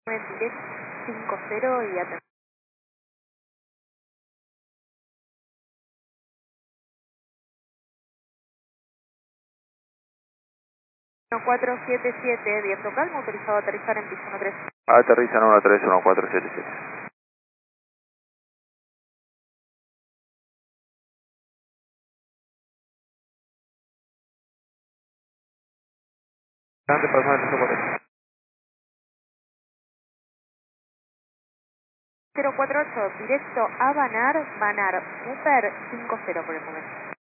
direct 50 y atención. 1477, viento calmo, autorizado a aterrizar en piso 13. Aterriza en 131477. Adelante, personal 140. 048, directo a Banar, Upper 50 por el momento.